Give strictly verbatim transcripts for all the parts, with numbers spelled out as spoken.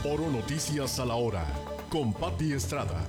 Oro Noticias a la hora, con Pati Estrada.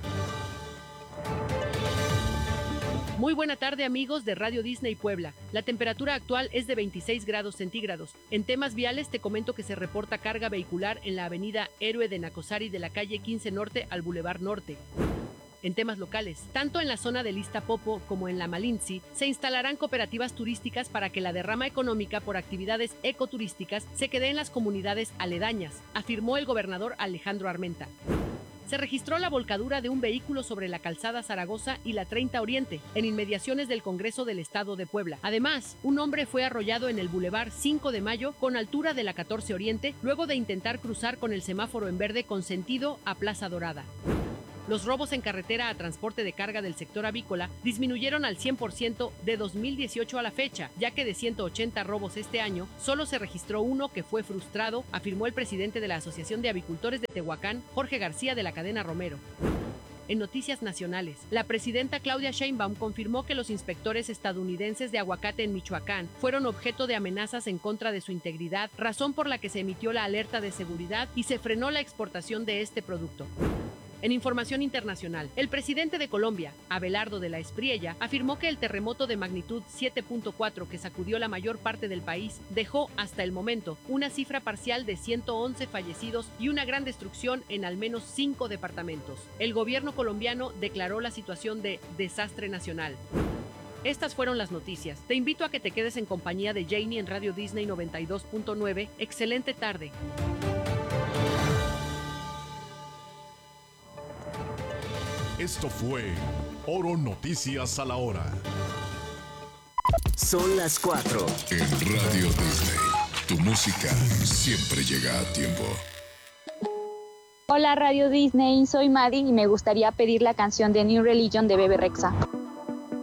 Muy buena tarde, amigos de Radio Disney Puebla. La temperatura actual es de veintiséis grados centígrados. En temas viales te comento que se reporta carga vehicular en la avenida Héroe de Nacosari de la calle quince Norte al Boulevard Norte. En temas locales, tanto en la zona de Iztapopo como en la Malinzi, se instalarán cooperativas turísticas para que la derrama económica por actividades ecoturísticas se quede en las comunidades aledañas, afirmó el gobernador Alejandro Armenta. Se registró la volcadura de un vehículo sobre la calzada Zaragoza y la treinta Oriente, en inmediaciones del Congreso del Estado de Puebla. Además, un hombre fue arrollado en el Boulevard cinco de Mayo con altura de la catorce Oriente, luego de intentar cruzar con el semáforo en verde con sentido a Plaza Dorada. Los robos en carretera a transporte de carga del sector avícola disminuyeron al cien por ciento de dos mil dieciocho a la fecha, ya que de ciento ochenta robos este año, solo se registró uno que fue frustrado, afirmó el presidente de la Asociación de Avicultores de Tehuacán, Jorge García de la cadena Romero. En noticias nacionales, la presidenta Claudia Sheinbaum confirmó que los inspectores estadounidenses de aguacate en Michoacán fueron objeto de amenazas en contra de su integridad, razón por la que se emitió la alerta de seguridad y se frenó la exportación de este producto. En información internacional, el presidente de Colombia, Abelardo de la Espriella, afirmó que el terremoto de magnitud siete punto cuatro que sacudió la mayor parte del país dejó, hasta el momento, una cifra parcial de ciento once fallecidos y una gran destrucción en al menos cinco departamentos. El gobierno colombiano declaró la situación de desastre nacional. Estas fueron las noticias. Te invito a que te quedes en compañía de Janie en Radio Disney noventa y dos punto nueve. Excelente tarde. Esto fue Oro Noticias a la hora. Son las cuatro. En Radio Disney, tu música siempre llega a tiempo. Hola Radio Disney, soy Maddie y me gustaría pedir la canción de New Religion de Bebe Rexha.